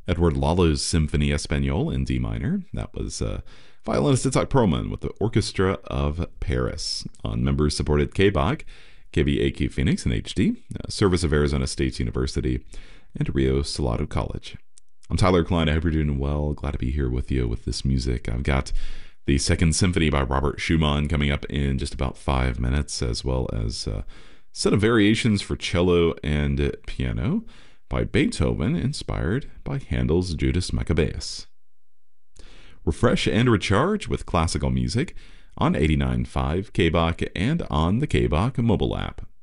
Edward Lalo's Symphony Espagnole in D minor. That was violinist Itzhak Perlman with the Orchestra of Paris on members-supported KBAQ, KVAQ Phoenix in HD, Service of Arizona State University, and Rio Salado College. I'm Tyler Klein. I hope you're doing well. Glad to be here with you with this music. I've got the Second Symphony by Robert Schumann coming up in just about 5 minutes, as well as a set of variations for cello and piano by Beethoven, inspired by Handel's Judas Maccabeus. Refresh and recharge with classical music on 89.5 KBAQ and on the KBAQ mobile app.